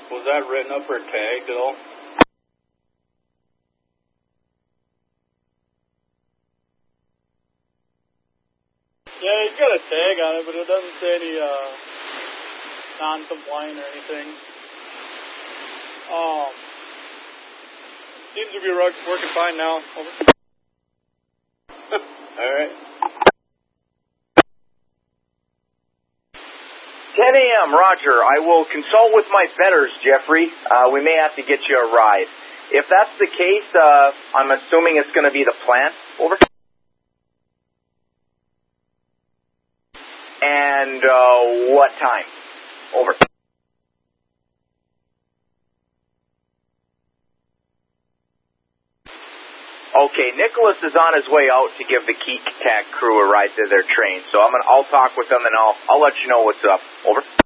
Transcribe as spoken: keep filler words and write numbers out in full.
Was that written up or tagged at all? Yeah, he's got a tag on it, but it doesn't say any uh, non-compliant or anything. Um, seems to be working fine now. Over. All right. ten a.m., Roger. I will consult with my betters, Jeffrey. Uh, we may have to get you a ride. If that's the case, uh, I'm assuming it's going to be the plant. Over. And uh, what time? Over. Okay, Nicholas is on his way out to give the Keek Tack crew a ride to their train, so I'm gonna, I'll talk with them and I'll, I'll let you know what's up. Over.